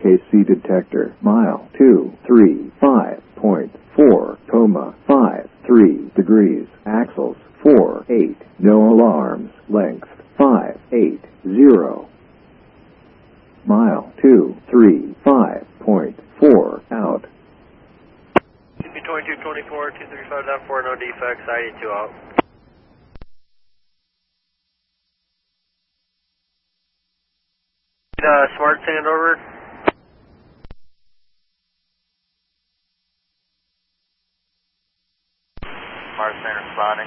KC detector, mile 235.4, 53 degrees, axles 48, no alarms, length 580. Mile 235.4, out. CP 2224, 235.4, no defects, ID2 out. Smart sand over. Smart sand responding.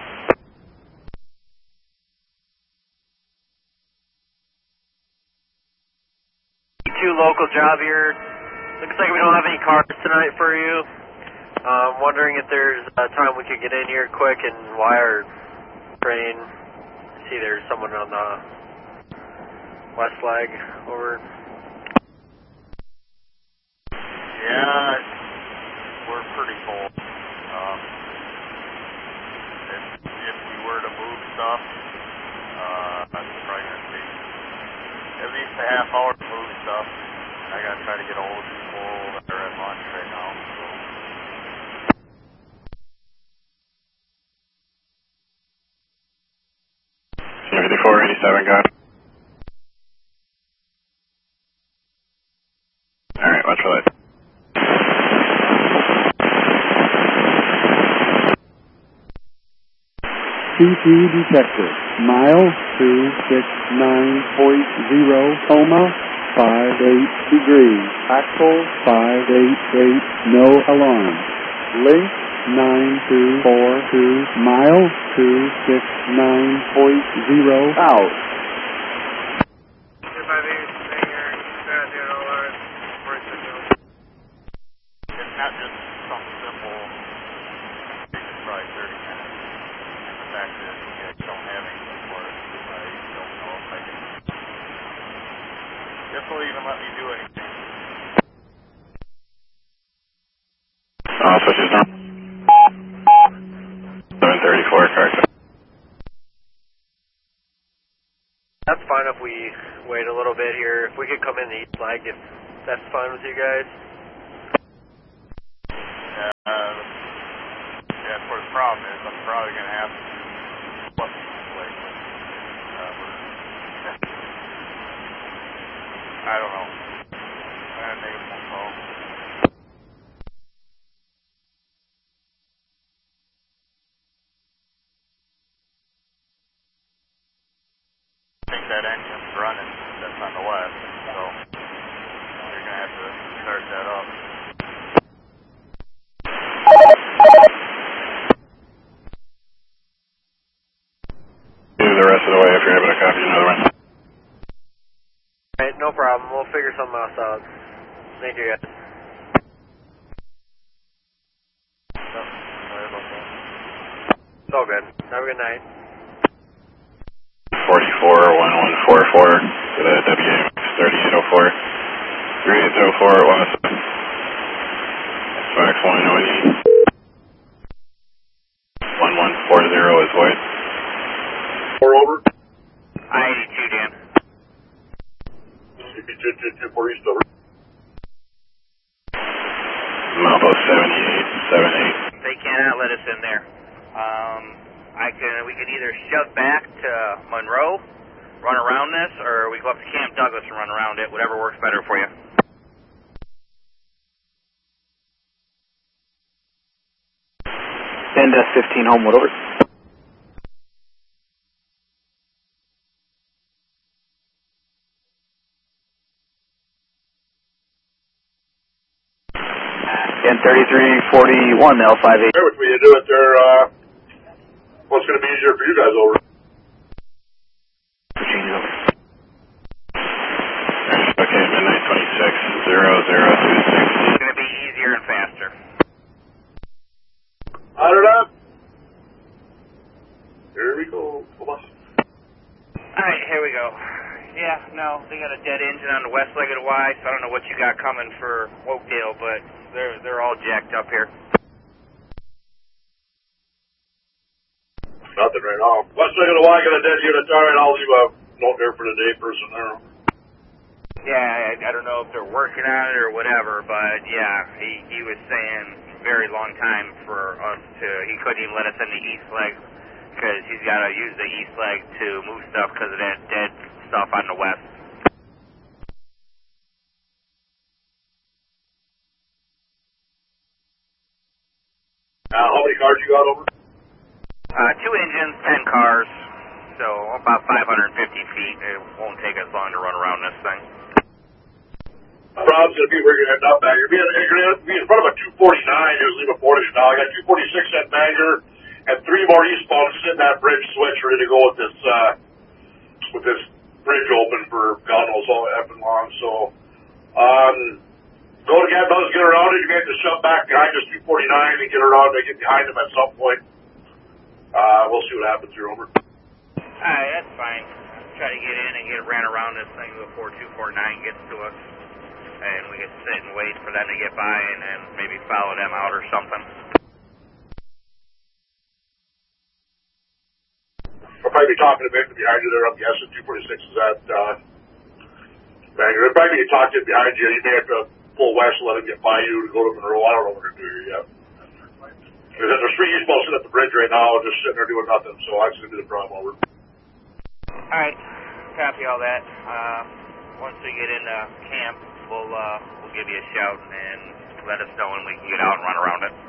Two local job here. Looks like we don't have any cars tonight for you. Wondering if there's a time we could get in here quick and wire train. See, there's someone on the west flag over. Yeah, we're pretty full. If we were to move stuff, that's probably going to take at least a half hour to move stuff. I got to try to get a hold of people that are at lunch right now. So. 5487, got it. Alright, watch for that. CP detector, mile 269.0, coma, 58 degrees, axle 588, no alarm, link 9242, mile 269.0, out. It's not just something simple, it's probably 30 minutes. And the fact is, you guys don't have anything for it. I don't know if I can. Guess they'll even let me do anything. Switches now. 734, correct. That's fine if we wait a little bit here. If we could come in the east flag, if that's fine with you guys. That's where the problem is. I'm probably going to have to split this place. I don't know. I'm going to make a phone call. I think that engine's running. That's on the west. So you're going to have to start that up. The rest of the way if you're able to copy another one. Alright, no problem. We'll figure something else out. Thank you, guys. It's all good. Have a good night. 441144 to the WAMX 3804 3804 107. Fox 1 OE 1140 is void. Over. I-82, Dan. CP 224 East over. Mambo 7878. They cannot let us in there. We can either shove back to Monroe, run around this, or we go up to Camp Douglas and run around it, whatever works better for you. 10-15 Homewood, over. And 3341 L58. Bear with me, you do it there. What's going to be easier for you guys over? Okay, midnight 26 0026. It's going to be easier and faster. Louder up. Here we go. Come on. Alright, here we go. Yeah, no, they got a dead engine on the west leg of the Y, so I don't know what you got coming for Oakdale, but they're all jacked up here. Nothing right now. West leg of the Y got a dead unit. All right, I'll leave a note there for the day person there. Yeah, I don't know if they're working on it or whatever, but yeah, he was saying very long time for us to, he couldn't even let us in the east leg because he's got to use the east leg to move stuff because of that dead stuff on the west. How many cars you got over? 2 engines, 10 cars, so about 550 feet. It won't take us long to run around this thing. Rob's going to be where you're heading up at. You're going to be in front of a 249. You're leaving Portage now. I got 246 at Bangor and 3 more eastbound sitting that bridge switch ready to go with this bridge open for God knows how effing long. So, go to get those, get around it. You're going to have to shove back behind this 249 and get around and get behind them at some point. We'll see what happens here, over. Alright, that's fine. Try to get in and get ran around this thing before 249 gets to us. And we can sit and wait for them to get by and then maybe follow them out or something. I'll probably be talking a bit behind you there up the S246 is at Bangor. They'll probably be talking behind you. You may have to pull west and let them get by you to go to Monroe. I don't know what they're doing here yet. Because there's 3 eastbound sitting at the bridge right now just sitting there doing nothing, so that's going to be the problem, over. Alright, copy all that. Once we get into camp, we'll give you a shout and let us know when we can get out and run around it.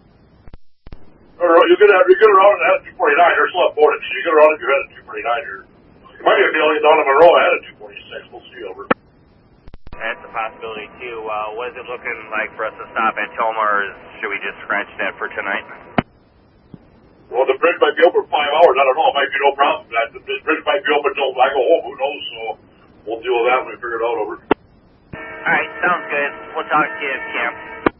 You get around and head at 249. There's still a Portage. You get around if you're headed 249 here. You might be able to get down to Monroe ahead at 246. We'll see, over. That's a possibility too. What is it looking like for us to stop at Toma, or should we just scratch that for tonight? Well, the bridge might be open for 5 hours. I don't know. It might be no problem. The bridge might be open until I go home. Who knows? So we'll deal with that when we figure it out, over. Alright, sounds good. We'll talk to you at camp.